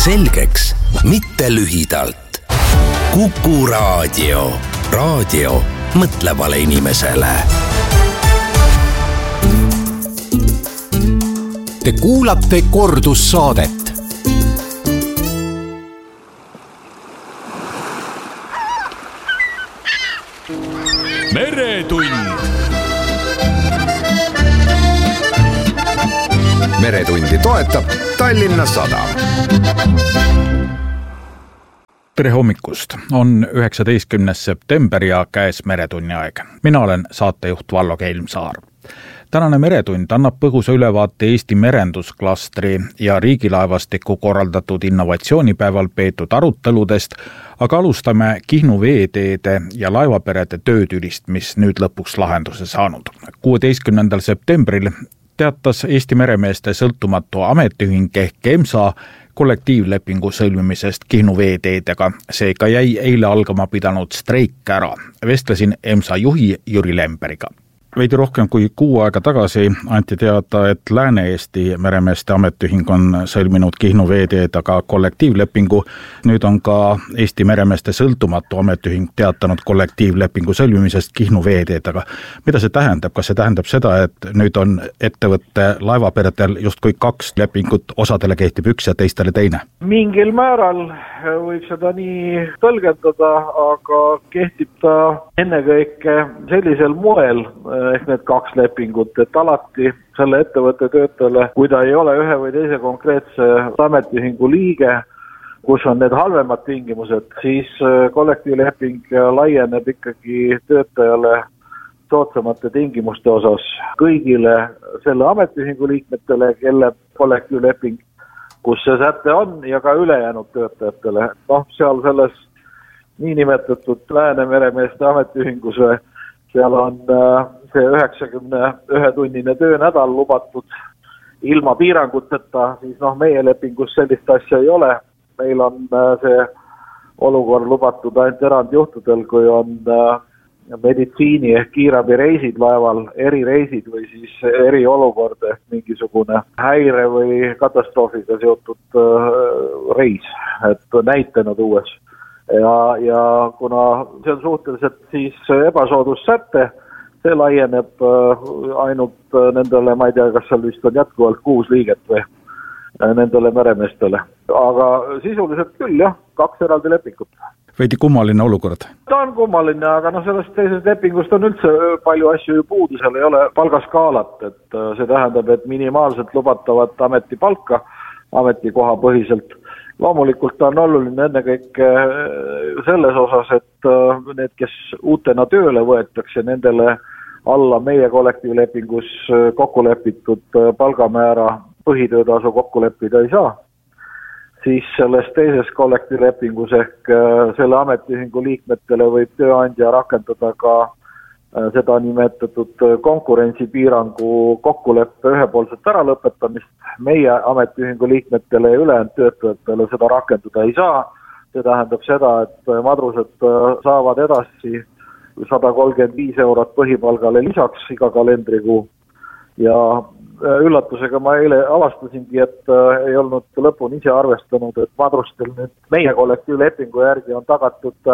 selgeks, mitte lühidalt. Kuku Raadio. Raadio mõtlevale inimesele. Te kuulate kordussaadet. Meretund. Meretundi toetab Tallinna Sadam. Tere hommikust! On 19. september ja käes Meretunni aeg. Mina olen saatejuht Vallo Keilmsaar. Tänane Meretund annab põgusa ülevaate Eesti merendusklastri ja riigilaevastiku korraldatud innovatsioonipäeval peetud aruteludest, aga alustame Kihnu veeteede ja laevaperede töötülist, mis nüüd lõpuks lahenduse saanud. 16. septembril teatas Eesti meremeeste sõltumatu ametiühing ehk EMSA kollektiivlepingu sõlmimisest Kihnu veeteedega. Seega jäi eile algama pidanud streik ära. Vestlesin EMSA juhi Jüri Lemberiga. Veidi rohkem kui 6 aega tagasi anti teada, et Lääne-Eesti meremeeste ametiühing on sõlminud Kihnu veeteedega kollektiivlepingu. Nüüd on ka Eesti meremeeste sõltumatu ametiühing teatanud kollektiivlepingu sõlmimisest Kihnu veeteedega. Mida see tähendab? Kas see tähendab seda, et nüüd on ettevõtte laevaperedel justkui 2 lepingut, osadele kehtib üks ja teistele teine? Mingil määral võib seda nii tõlgendada, aga kehtib ta ennekõike sellisel moel, ehk need 2 lepingut, et alati selle ettevõtte töötajale, kui ta ei ole ühe või teise konkreetse ametiühingu liige, kus on need halvemad tingimused, siis kollektiivleping laieneb ikkagi töötajale soodsamate tingimuste osas kõigile selle ametiühingu liikmetele, kelle kollektiivleping, kus see säte on, ja ka ülejäänud töötajatele. Seal selles niinimetatud Lääne meremeeste ametiühingus seal on see 91-tunnine töönädal lubatud ilma piiranguteta, siis meie lepingus sellist asja ei ole. Meil on see olukord lubatud ainult erandjuhtudel, kui on meditsiini ehk kiirabireisid laeval, erireisid või siis eriolukord ehk mingisugune häire või katastroofiga seotud reis, et näitena tuues. Ja kuna see on suhteliselt siis ebasoodussäte, see laieneb ainult nendele, ma ei tea, kas seal vist on jätkuvalt 6 liiget või nendele meremeestele. Aga sisuliselt küll, jah, 2 eraldi lepingut. Veidi kummaline olukord. Ta on kummaline, aga sellest teisest lepingust on üldse palju asju ju puudu, seal ei ole palgaskaalat, et see tähendab, et minimaalselt lubatavat ametipalka ametikoha põhiselt. Loomulikult on oluline ennekõike selles osas, et need, kes uutena tööle võetakse, nendele alla meie kollektiivlepingus kokku lepitud palgamäära põhitöötasu kokku leppida ei saa. Siis selles teises kollektiivlepingus ehk selle ametiühingu liikmetele võib tööandja rakendada ka seda nimetatud konkurentsipiirangu kokkuleppe ühepoolset ära lõpetamist. Meie ametiühingu liikmetele ja ülejäänud töötajatele seda rakendada ei saa. See tähendab seda, et madrused saavad edasi 135 eurot põhipalgale lisaks iga kalendrikuu. Ja üllatusega ma eile avastasingi, et ei olnud lõpuni ise arvestanud, et madrustel nüüd meie kollektiivlepingu järgi on tagatud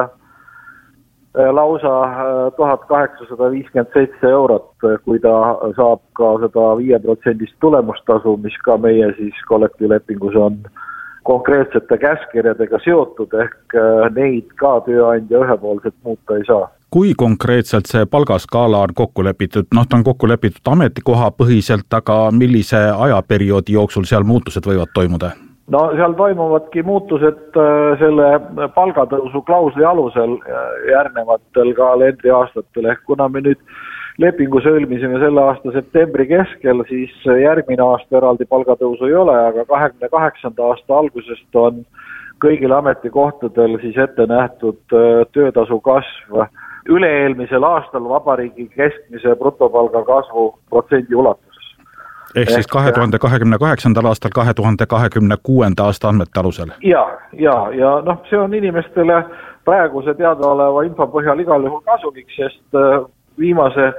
lausa 1857 eurot, kui ta saab ka seda 5% tulemustasu, mis ka meie siis kollektiivlepingus on konkreetsete käskirjadega seotud, ehk neid ka tööandja ühepoolselt muuta ei saa. Kui konkreetselt see palgaskaala on kokku lepitud? Ta on kokku lepitud ametikoha põhiselt, aga millise ajaperioodi jooksul seal muutused võivad toimuda? Seal toimuvadki muutused selle palgatõusu klausli alusel järgnevatel kalendriaastatel, ehk kuna me nüüd lepingu sõlmisime selle aasta septembri keskel, siis järgmine aasta eraldi palgatõusu ei ole, aga 28. aasta algusest on kõigil ametikohtadel siis ette nähtud töötasu kasv üle-eelmisel aastal vabariigi keskmise brutopalga kasvu protsendi ulatuses. Ehk siis 2028. aastal 2026. aasta andmete alusel? Ja see on inimestele praeguse teadaoleva info põhjal igal juhul kasulik, sest viimase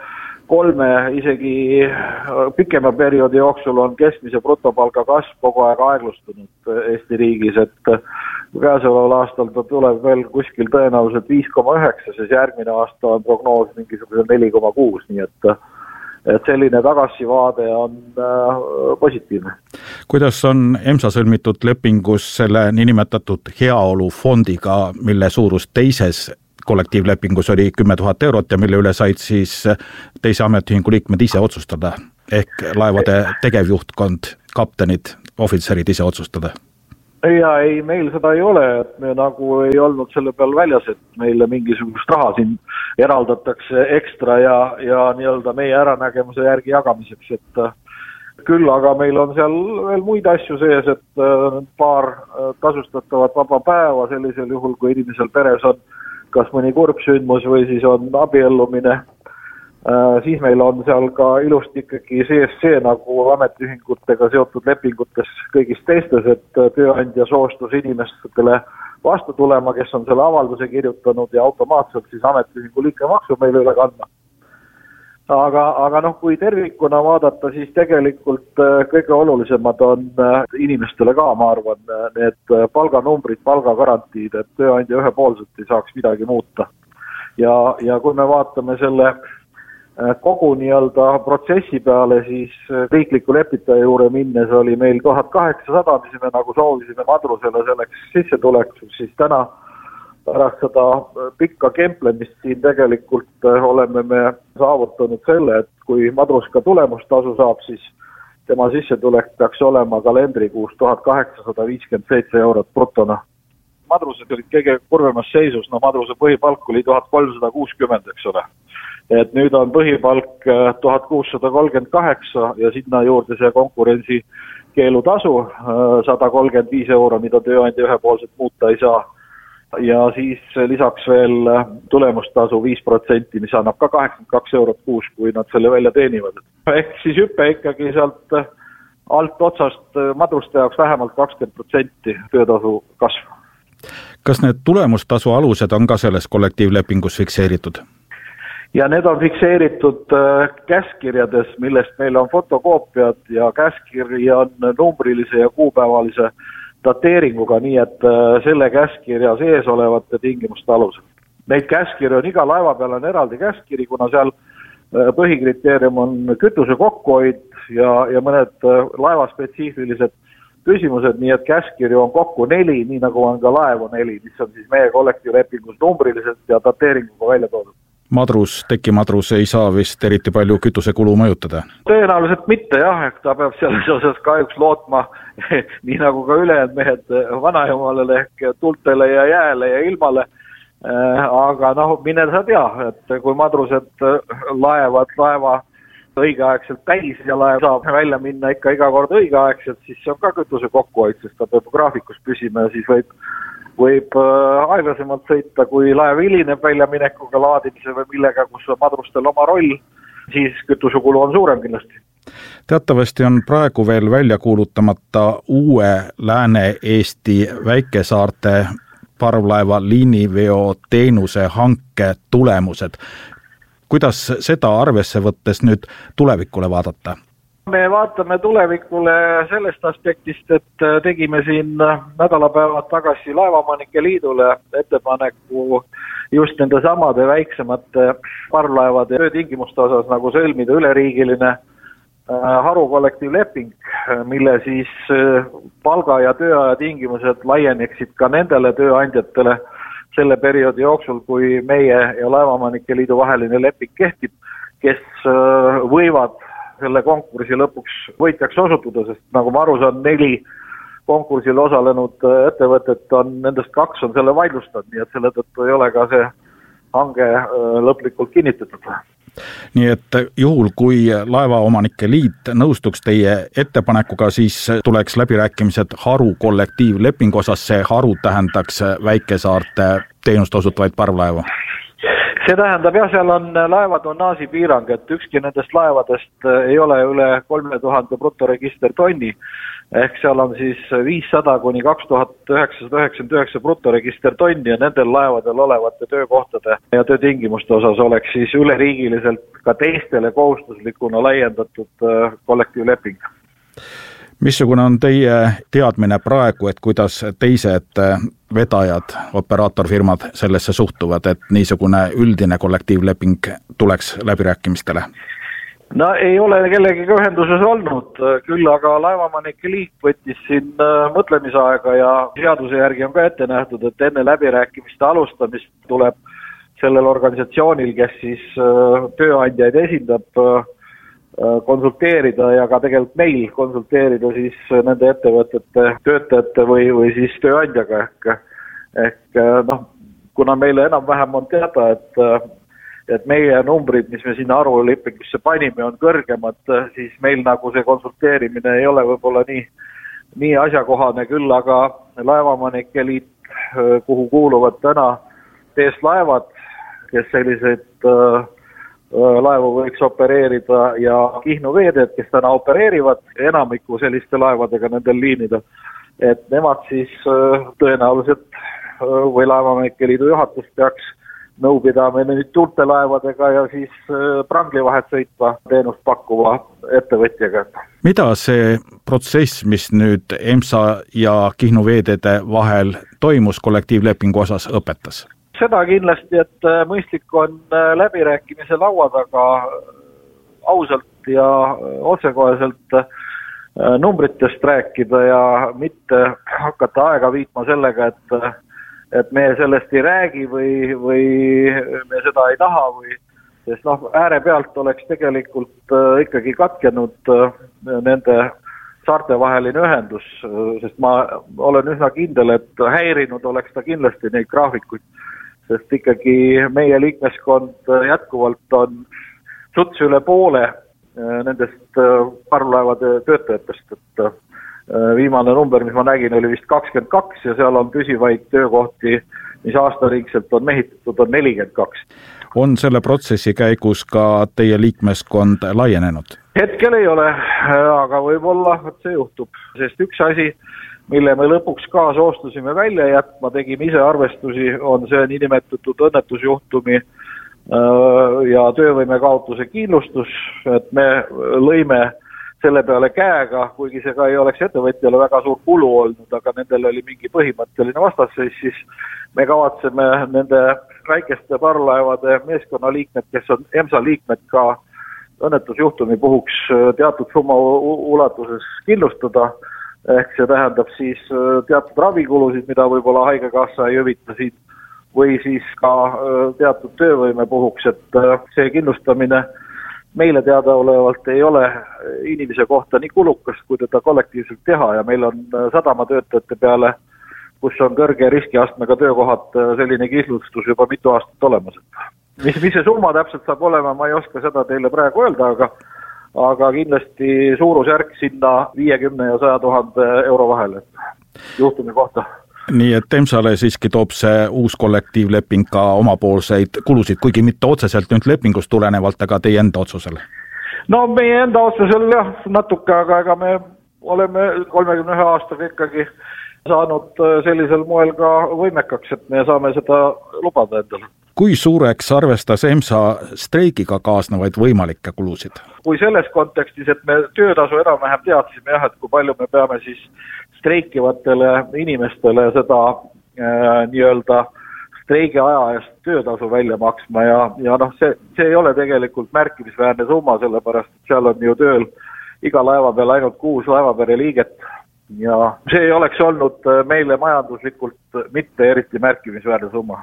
isegi pikema perioodi jooksul on keskmise brutopalga kasv kogu aeg aeglustunud Eesti riigis, et käesoleval aastal ta tuleb veel kuskil tõenäoliselt 5,9, siis järgmine aasta on prognoos mingisuguse 4,6, nii et selline tagasivaade on positiivne. Kuidas on EMSA sõlmitud lepingus selle niinimetatud heaolufondiga, mille suurus teises kollektiivlepingus oli 10 000 eurot ja mille üle said siis teise ametiühingu liikmed ise otsustada, ehk laevade tegevjuhtkond, kaptenid, ohvitserid ise otsustada? Ja ei, meil seda ei ole, et me nagu ei olnud selle peal väljas, et meile mingisugust raha siin eraldatakse ekstra ja nii-öelda meie äranägemuse järgi jagamiseks, et küll aga meil on seal veel muid asju sees, et paar tasustatavat vaba päeva sellisel juhul, kui inimesel peres on kas mõni kurb sündmus või siis on abiellumine, siis meil on seal ka ilusti ikkagi sees see nagu ametiühingutega seotud lepingutes kõigis teistes, et tööandja soostus inimestele vastu tulema, kes on selle avalduse kirjutanud ja automaatselt siis ametiühingu liikmemaksu meile üle kandma. Aga kui tervikuna vaadata, siis tegelikult kõige olulisemad on inimestele ka, ma arvan, need palganumbrid, palgagarantiid, et tööandja ühepoolselt ei saaks midagi muuta. Ja kui me vaatame selle kogu nii-öelda protsessi peale, siis riikliku lepitaja juurde minnes oli meil 1800, mis me nagu soovisime madrusele selleks sissetulekuks, siis täna pärast seda pikka kemplemist siin tegelikult oleme me saavutanud selle, et kui madrus ka tulemustasu saab, siis tema sissetulek peaks olema kalendrikuus 1857 eurot brutona. Madrused olid kõige kurvemas seisus, madruse põhipalk oli 1360, eks ole. Et nüüd on põhipalk 1638 ja sinna juurde see konkurentsi keelutasu 135 euro, mida tööandja ühepoolselt muuta ei saa. Ja siis lisaks veel tulemustasu 5%, mis annab ka 82 eurot kuus, kui nad selle välja teenivad. Ehk siis hüppe ikkagi sealt alt otsast madruste jaoks vähemalt 20% töötasu kasv. Kas need tulemustasu alused on ka selles kollektiivlepingus fikseeritud? Ja need on fikseeritud käskirjades, millest meil on fotokoopiad ja käskiri on numbrilise ja kuupäevalise dateeringuga, nii et selle käskirja sees olevate tingimuste alusel. Neid käskirju on iga laeva peal on eraldi käskiri, kuna seal põhikriteerium on kütuse kokkuhoid ja mõned laevaspetsiifilised küsimused, nii et käskirju on kokku 4, nii nagu on ka laevu 4, mis on siis meie kollektiivlepingus numbriliselt ja dateeringuga välja toodud. Tekimadrus ei saa vist eriti palju kütusekulu mõjutada? Tõenäoliselt mitte jah, et ta peab selles osas kahjuks lootma, nii nagu ka ülejäänud mehed vanajumalele ehk tultele ja jääle ja ilmale. Aga mine sa tea, et kui madrused laevad laeva õigeaegselt täis ja laev saab välja minna ikka iga kord õigeaegselt, siis see on ka kütuse kokkuhoid, sest ta peab graafikus püsima ja siis võib aeglasemalt sõita, kui laev hilineb väljaminekuga laadimise või millega, kus on madrustel oma roll, siis kütusekulu on suurem kindlasti. Teatavasti on praegu veel välja kuulutamata uue Lääne-Eesti väikesaarte parvlaeva liiniveo teenuse hanke tulemused. Kuidas seda arvesse võttes nüüd tulevikule vaadata? Me vaatame tulevikule sellest aspektist, et tegime siin nädalapäevad tagasi Laevaomanike Liidule ettepaneku just nende samade väiksemate parvlaevade töötingimuste osas nagu sõlmida üleriigiline harukollektiivleping, mille siis palga- ja tööaja tingimused laieneksid ka nendele tööandjatele selle perioodi jooksul, kui meie ja Laevaomanike Liidu vaheline leping kehtib, kes võivad selle konkursi lõpuks võitjaks osutuda, sest nagu ma aru saan, 4 konkursil osalenud ettevõtet on, nendest 2 on selle vaidlustanud, nii et selle tõttu ei ole ka see hange lõplikult kinnitatud. Nii et juhul, kui Laevaomanike Liit nõustuks teie ettepanekuga, siis tuleks läbirääkimised haru kollektiivlepingu osas, see haru tähendaks väikesaarte teenust osutavaid parvlaevu? See tähendab seal on laevatonnaaži piirang, et ükski nendest laevadest ei ole üle 3000 brutoregistertonni, ehk seal on siis 500 kuni 2999 brutoregistertonni ja nendel laevadel olevate töökohtade ja töötingimuste osas oleks siis üleriigiliselt ka teistele kohustuslikuna laiendatud kollektiivleping. Missugune on teie teadmine praegu, et kuidas teised vedajad, operaatorfirmad sellesse suhtuvad, et niisugune üldine kollektiivleping tuleks läbirääkimistele? No ei ole kellegiga ühenduses olnud, küll aga Laevaomanike Liit võttis siin mõtlemisaega ja seaduse järgi on ka ette nähtud, et enne läbirääkimiste alustamist tuleb sellel organisatsioonil, kes siis tööandjaid esindab, konsulteerida ja ka tegelikult meil konsulteerida siis nende ettevõtete töötajate või siis tööandjaga ehk kuna meile enam-vähem on teada, et meie numbrid, mis me sinna arulepingusse panime, on kõrgemad, siis meil nagu see konsulteerimine ei ole võib-olla nii asjakohane, küll aga Laevaomanike Liit, kuhu kuuluvad täna TS Laevad, kes selliseid laevu võiks opereerida ja Kihnu Veeteed, kes täna opereerivad enamiku selliste laevadega nendel liinidel, et nemad siis tõenäoliselt või Laevaomanike Liidu juhatus peaks nõu pidama nüüd tuulte laevadega ja siis prangli vahet sõitva teenust pakkuva ettevõtjaga. Mida see protsess, mis nüüd EMSA ja Kihnu Veeteede vahel toimus kollektiivlepingu osas, õpetas? Seda kindlasti, et mõistlik on läbirääkimise laua taga ausalt ja otsekoheselt numbritest rääkida ja mitte hakata aega viitma sellega, et me sellest ei räägi või me seda ei taha sest ääre pealt oleks tegelikult ikkagi katkenud nende saarte vaheline ühendus, sest ma olen üsna kindel, et häirinud oleks ta kindlasti neid graafikuid, sest ikkagi meie liikmeskond jätkuvalt on suts üle poole nendest parvlaevade töötajatest, et viimane number, mis ma nägin, oli vist 22 ja seal on püsivaid töökohti, mis aastaringselt on mehitatud, on 42. On selle protsessi käigus ka teie liikmeskond laienenud? Hetkel ei ole, aga võib-olla see juhtub, sest üks asi, mille me lõpuks ka soostusime välja jätma, tegime ise arvestusi, on see niinimetatud õnnetusjuhtumi ja töövõime kaotuse kindlustus, et me lõime selle peale käega, kuigi see ka ei oleks ettevõtjale väga suur kulu olnud, aga nendel oli mingi põhimõtteline vastasseis, siis me kavatseme nende väikeste parvlaevade meeskonnaliikmed, kes on EMSA liikmed, ka õnnetusjuhtumi puhuks teatud summa ulatuses kindlustada, ehk see tähendab siis teatud ravikulusid, mida võib-olla haigekassa ei hüvita siin, või siis ka teatud töövõime puhuks, et see kindlustamine meile teadaolevalt ei ole inimese kohta nii kulukas, kui teda kollektiivselt teha ja meil on sadamatöötajate peale, kus on kõrge riskiastmega töökohad, selline kindlustus juba mitu aastat olemas. Mis see summa täpselt saab olema, ma ei oska seda teile praegu öelda, aga kindlasti suurusjärk sinna 50 ja 100 000 euro vahel juhtumi kohta. Nii et EMSA-le siiski toob see uus kollektiivleping ka omapoolseid kulusid, kuigi mitte otseselt nüüd lepingust tulenevalt, aga teie enda otsusel? No meie enda otsusel jah, natuke, aga ega me oleme 31 aastaga ikkagi saanud sellisel moel ka võimekaks, et me saame seda lubada endale. Kui suureks arvestas EMSA streigiga kaasnevaid võimalikke kulusid? Kui selles kontekstis, et me töötasu enam-vähem teadsime jah, et kui palju me peame siis streikivatele inimestele seda nii-öelda streigi aja eest töötasu välja maksma ja see ei ole tegelikult märkimisväärne summa, sellepärast et seal on ju tööl iga laeva peal ainult 6 laevapere liiget ja see ei oleks olnud meile majanduslikult mitte eriti märkimisväärne summa.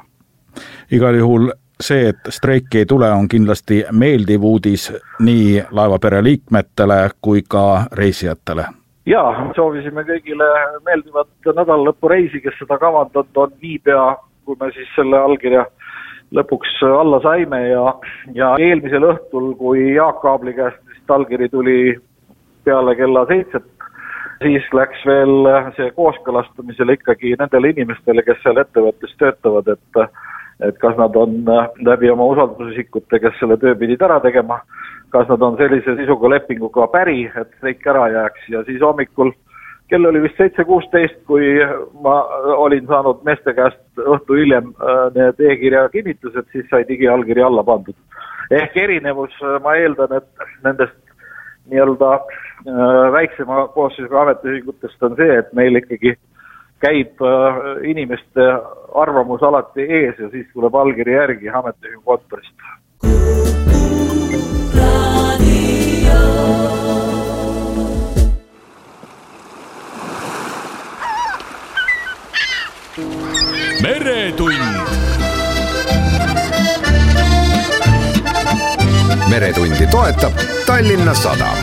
Igal juhul see, et streiki ei tule, on kindlasti meeldiv uudis nii laevapere liikmetele kui ka reisijatele. Jaa, soovisime kõigile meeldivat nädalalõpu reisi, kes seda kavandanud on niipea, kui me siis selle allkirja lõpuks alla saime ja eelmisel õhtul, kui Jaak Aabli käest allkiri tuli peale kella 7, siis läks veel see kooskõlastamisele ikkagi nendele inimestele, kes seal ettevõttes töötavad, et kas nad on läbi oma usaldusisikute, kes selle töö pidid ära tegema, kas nad on sellise sisuga lepinguga päri, et streik ära jääks ja siis hommikul kell oli vist 7:16, kui ma olin saanud meeste käest õhtu hiljem need e-kirja kinnitused, siis sai digiallkiri alla pandud. Ehk erinevus, ma eeldan, et nendest nii-öelda väiksema koosseisuga ametiühingutest on see, et meil ikkagi käib inimeste arvamus alati ees ja siis tuleb allkiri järgi ametiühingu kontorist. Meretund. Meretundi toetab Tallinna Sadam.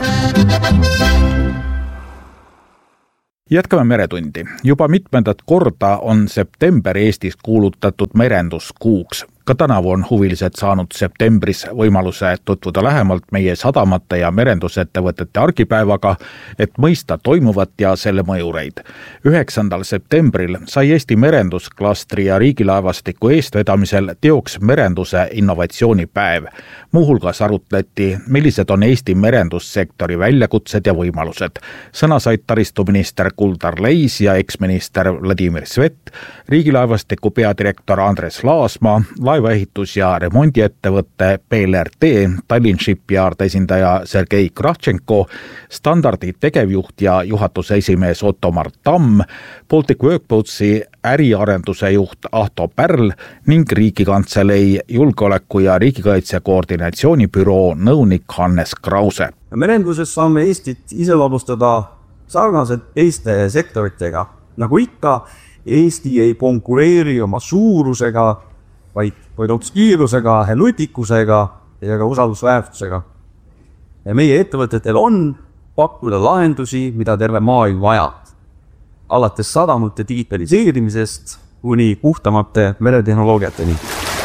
Jätkame Meretundi. Juba mitmendat korda on september Eestis kuulutatud merenduskuuks. Ka tänavu on huvilised saanud septembris võimaluse tutvuda lähemalt meie sadamate ja merendusettevõtete argipäevaga, et mõista toimuvat ja selle mõjureid. 9. septembril sai Eesti merendusklastri ja riigilaevastiku eestvedamisel teoks merenduse innovatsioonipäev. Muuhulgas arutleti, millised on Eesti merendussektori väljakutsed ja võimalused. Sõna said taristuminister Kuldar Leis ja eksminister Vladimir Svet, riigilaevastiku peadirektor Andres Laasmaa, laevaehitus- ja remondiettevõtte PLRT, Tallinn Shipyard esindaja Sergei Kravtšenko, standardi tegevjuht ja juhatuse esimees Ottomar Tamm, Baltic Workboatsi äriarenduse juht Ahto Pärl ning Riigikantselei julgeoleku ja riigikaitse koordinatsioonibüroo nõunik Hannes Krause. Merenduses saame Eestit iseloomustada sarnaselt teiste sektoritega. Nagu ikka, Eesti ei konkureeri oma suurusega, vaid kiirusega, nutikusega ja ka usaldusväärtusega. Ja meie ettevõtetel on pakkuda lahendusi, mida terve maailm vajab. Alates sadamute digitaliseerimisest kuni puhtamate meretehnoloogiateni.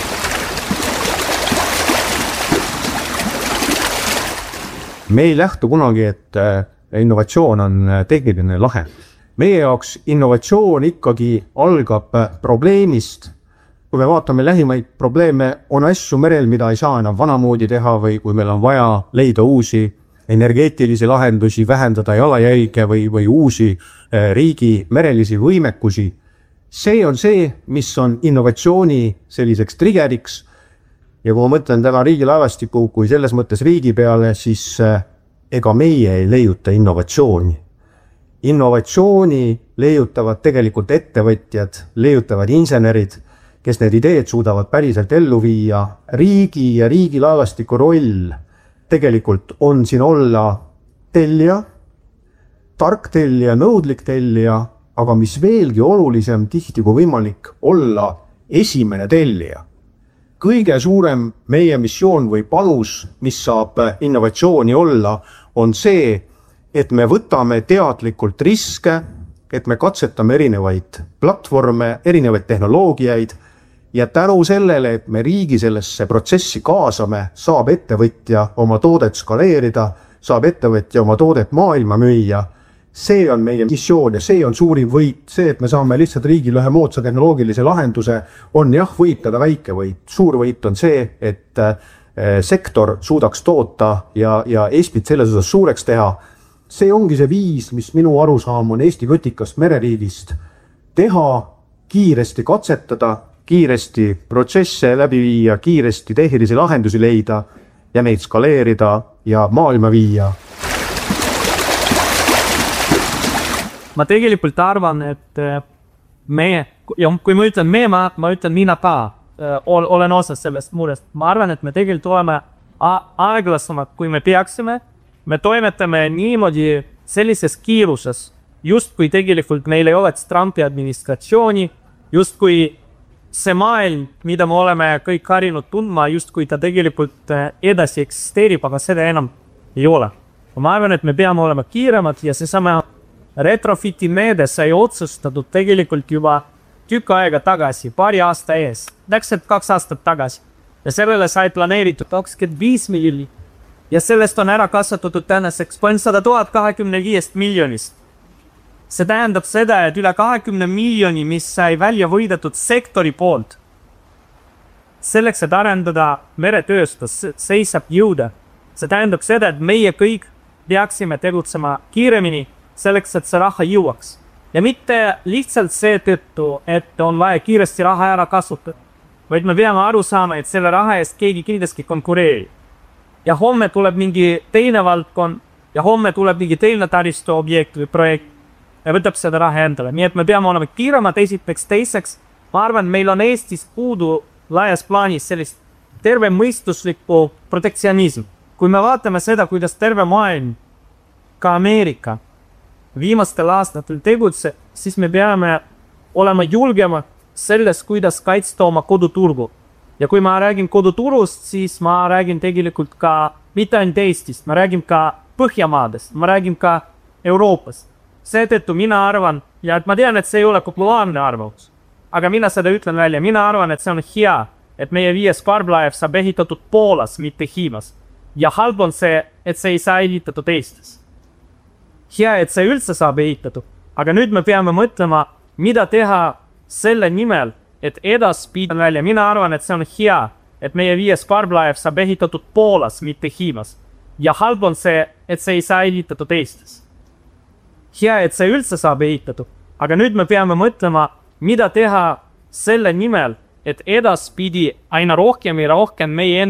Me ei lähtu kunagi, et innovatsioon on tehniline lahend. Meie jaoks innovatsioon ikkagi algab probleemist. Kui me vaatame lähimaid probleeme, on asju merel, mida ei saa enam vanamoodi teha või kui meil on vaja leida uusi energeetilisi lahendusi, vähendada jalajälge või uusi riigi merelisi võimekusi. See on see, mis on innovatsiooni selliseks triggeriks. Ja kui ma mõtlen täna riigilaevastiku kui selles mõttes riigi peale, siis ega meie ei leiuta innovatsiooni. Innovatsiooni leiutavad tegelikult ettevõtjad, leiutavad insenerid, kes need ideed suudavad päriselt ellu viia. Riigi ja riigilaevastiku roll tegelikult on siin olla tellija, tark tellija, nõudlik tellija, aga mis veelgi olulisem tihti kui võimalik olla esimene tellija. Kõige suurem meie missioon või panus, mis saab innovatsiooni olla, on see, et me võtame teadlikult riske, et me katsetame erinevaid platvorme, erinevaid tehnoloogiaid ja tänu sellele, et me riigi sellesse protsessi kaasame, saab ettevõtja oma toodet skaleerida, saab ettevõtja oma toodet maailma müüa. See on meie missioon ja see on suurim võit. See, et me saame lihtsalt riigile ühe moodsa tehnoloogilise lahenduse, on jah võitada väike võit. Suur võit on see, et sektor suudaks toota ja Eestit selles osas suureks teha. See ongi see viis, mis minu arusaam on Eesti võtikast mereriigist. Teha, kiiresti katsetada, kiiresti protsesse läbi viia, kiiresti tehnilisi lahendusi leida ja neid skaleerida ja maailma viia. Ma tegelikult arvan, et kui ma ütlen me, ma ütlen mina ka, olen osas sellest murest. Ma arvan, et me tegelikult oleme aeglasemad, kui me peaksime. Me toimetame niimoodi sellises kiiruses, just kui tegelikult meil ei oleks Trumpi administratsiooni, just kui see maailm, mida me oleme kõik harinud tundma, just kui ta tegelikult edasi eksisteerib, aga seda enam ei ole. Ma arvan, et me peame olema kiiremad ja seesama retrofiti meede sai otsustatud tegelikult juba tükk aega tagasi, paari aasta ees, täpselt 2 aastat tagasi. Ja sellele sai planeeritud 25 miljonit ja sellest on ära kasvatatud tänaseks 125 miljonist. See tähendab seda, et üle 20 miljoni, mis sai välja võidetud sektori poolt. selleks, et arendada meretööstus, seisab jõuda. See tähendab seda, et meie kõik peaksime tegutsema kiiremini selleks, et see raha jõuaks. Ja mitte lihtsalt seetõttu, et on vaja kiiresti raha ära kasutada, vaid me peame aru saama, et selle raha eest keegi kindlasti konkureerib. Ja homme tuleb mingi teine valdkond ja homme tuleb mingi teine taristu objekt või projekt ja võtab seda raha endale. Nii et me peame olema kiiremad esiteks, teiseks. Ma arvan, meil on Eestis puudu laias plaanis sellist terve mõistuslikku protektsionism. Kui me vaatame seda, kuidas terve maailm, ka Ameerika, viimastel aastatel tegutse, siis me peame olema julgema selles, kuidas kaitsta oma koduturgu. Ja kui ma räägin koduturust, siis ma räägin tegelikult ka mitte ainult Eestist, ma räägin ka Põhjamaadest, ma räägin ka Euroopast. Seetõttu mina arvan, ja et ma tean, et see ei ole populaarne arvamus, aga mina seda ütlen välja, mina arvan, et see on hea, et meie 5. parvlaev saab ehitatud Poolas, mitte Hiinas. Ja halb on see, et see ei saa ehitatud Eestis. Hea, et see üldse saab ehitatud, aga nüüd me peame mõtlema, mida teha selle nimel, et edaspidi välja. Mina arvan, et see on hea, et meie 5. parvlaev saab ehitatud Poolas, mitte Hiinas. Ja halb on see, et see ei saa ehitatud Eestis. Hea, et see üldse saab ehitatud, aga nüüd me peame mõtlema, mida teha selle nimel, et edaspidi aina rohkem ja rohkem meie